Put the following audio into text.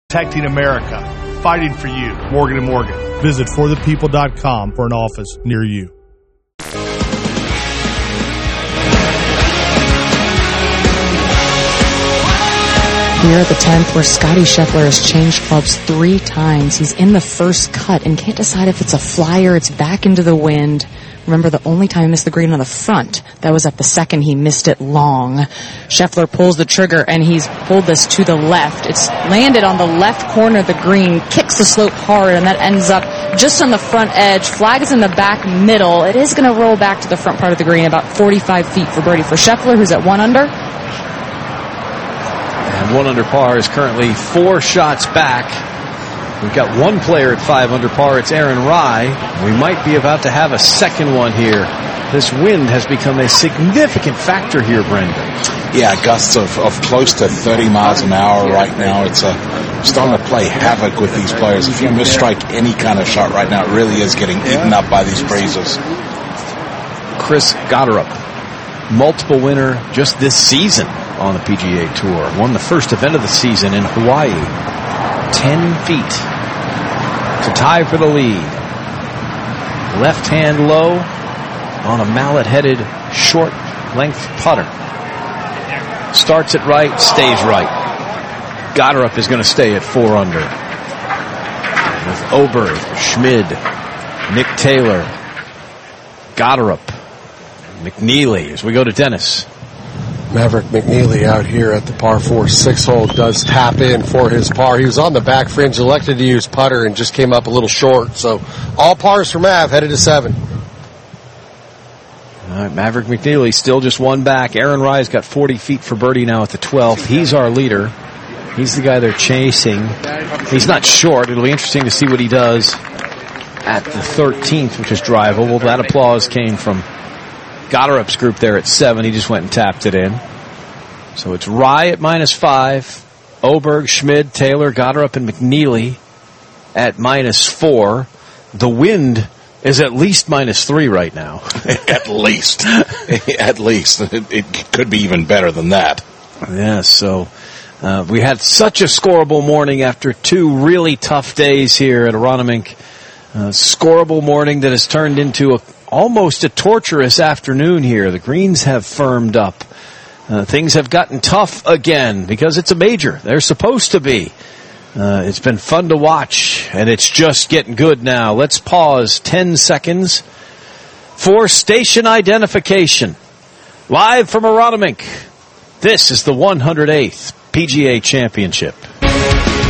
Protecting America, fighting for you. Morgan & Morgan. Visit forthepeople.com for an office near you. Here at the 10th, where Scotty Scheffler has changed clubs 3 times. He's in the first cut and can't decide if it's a flyer, it's back into the wind. Remember, the only time he missed the green on the front, that was at the second he missed it long. Scheffler pulls the trigger, and he's pulled this to the left. It's landed on the left corner of the green, kicks the slope hard, and that ends up just on the front edge. Flag is in the back middle. It is going to roll back to the front part of the green, about 45 feet for birdie for Scheffler, who's at 1 under. And 1 under par is currently 4 shots back. We've got 1 player at 5 under par. It's Aaron Rai. We might be about to have a second one here. This wind has become a significant factor here, Brendan. Yeah, gusts of close to 30 miles an hour right now. It's starting to play havoc with these players. If you misstrike any kind of shot right now, it really is getting eaten up by these breezes. Chris Gotterup, multiple winner just this season on the PGA Tour. Won the first event of the season in Hawaii. 10 feet to tie for the lead. Left hand low on a mallet-headed short length putter. Starts it right, stays right. Gotterup is going to stay at 4 under. With Oberg, Schmid, Nick Taylor, Gotterup, McNeely as we go to Dennis. Maverick McNeely out here at the par 4 6-hole does tap in for his par. He was on the back fringe, elected to use putter, and just came up a little short. So all pars for Mav, headed to 7. All right, Maverick McNeely still just 1 back. Aaron Rai's got 40 feet for birdie now at the 12th. He's our leader. He's the guy they're chasing. He's not short. It'll be interesting to see what he does at the 13th, which is drivable. That applause came from Gotterup's group there at 7. He just went and tapped it in. So it's Rai at -5. Oberg, Schmid, Taylor, Gotterup, and McNeely at -4. The wind is at least -3 right now. At least. At least. It could be even better than that. Yeah, so we had such a scoreable morning after 2 really tough days here at Aronimink. Scoreable morning that has turned into almost a torturous afternoon here. The greens have firmed up. Things have gotten tough again because it's a major. They're supposed to be. It's been fun to watch, and it's just getting good now. Let's pause 10 seconds for station identification. Live from Aronimink, this is the 108th PGA Championship.